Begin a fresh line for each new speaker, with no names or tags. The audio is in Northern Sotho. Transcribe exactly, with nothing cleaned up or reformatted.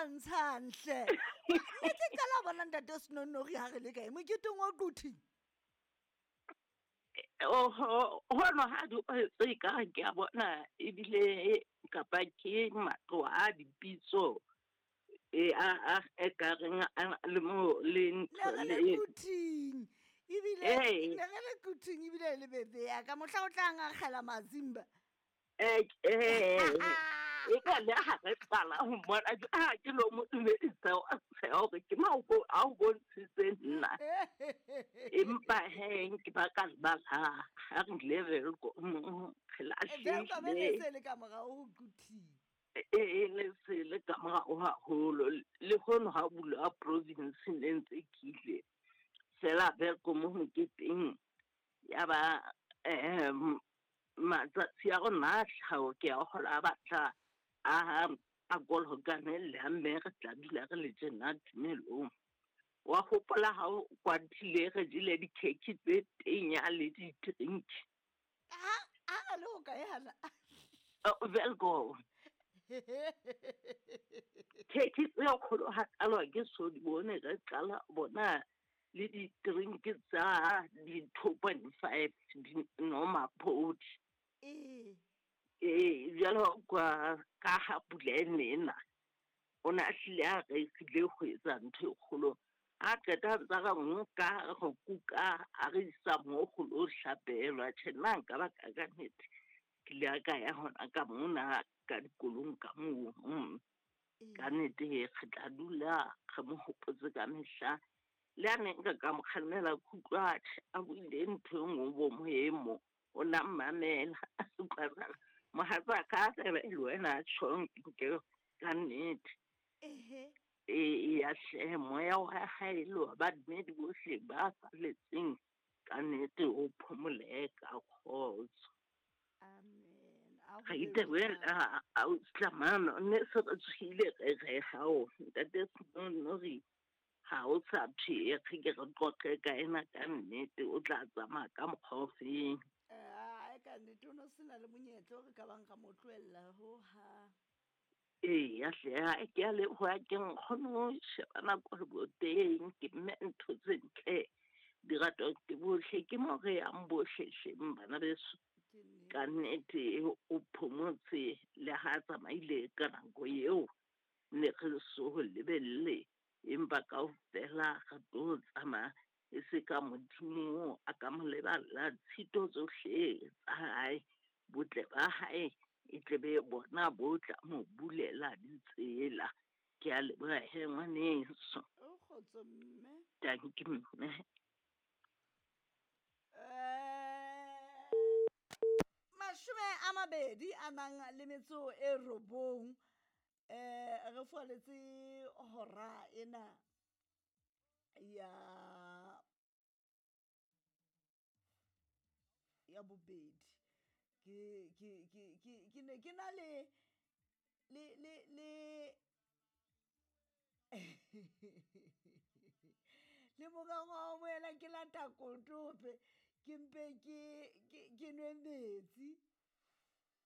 tshwantshantle ne ke qala bona ntate Senonogi ha re le kae moketeng wa Quthi
oh hono ha di tse ka ke a bona ebile kapa ke matlo a dipitso e a e ka reng le mo le ntho
le
le
Quthing ebile le le Quthing ebile le bebe ya ka mohla o tla ngakgela mazimba
eh eh e ka le ha re qala ho bona a ke lo mo dumedisa o se o ke ma o a o bontse nna empa he ke ba ka ba ha ha re level ko mo
Ebe ka be
khelahle
le se le ka morao ho Quthing
e le se le ka morao haholo le hono ha bula province le ntse kile sela be ko mo ke teng ya ba em matsatsi a rona tlhao ke a hola batla a a gol ho ganele a me re tla dula re le tjena tumelong wa hopola ha o kwantile re dile di cake tse teng ya le di drink
a a le o ka yana
well go cake tse kholo ha alo ke so di bone re qala bona le di drink tsa di two point five di normal pot
eh
eh jalo kwa ka ha pulena ona hlile a re ile go etsa ntho kholo a qeta tsa ga nka go kuka a re sa mo go lo hlapelwa tshena ka ba ka ka nete ke le ka ya hona ka mona ka dikolong ka mo ka nete ge tla dula ga mo hopotse ka mehla le a neng ka mo khanela kutlwa a buile ntho ngo bo moemo ona mamela a supara mohatsa ka tsebe le wena tshong ke ka nete
ehe
e ya hle moya wa haelo ba dmedi bohle ba faletseng ka nete o phomole ka khotso
amen
ga ite wela a o tlamana ne se re tsile re re hao ntate no ri ha o sa thie ke ke re qoqe ka ena ka nnete o tla tsamaya ka mokgofeng
a ka nnete o no sena le monyetlo re ka bang ka motloella ho ha
ee ya hle ha ke a le ho ke nkgono shebana ko re boteng ke mme ntho tse ntle di rato ke bohle ke mo re ang bohlehleng bana beso ka nnete o phomotse le ha tsamaile ka nako eo ne re so lebelle empa ka o fela ga tlo tsama e se ka modimo a ka mo lebala tshito tsohle tsa hae botle ba hae e tlebe bona botla mo bulela ditsela ke a le ba he ngwaneso
o khotso mme
thank you mme
eh mashome a mabedi a nang le metso e robong eh re foletse hora ena ya ya bobedi ke ke ke ke ne ke na le le le le le moka ngwa boela ke lata kotope ke mpe ke ke nwe metsi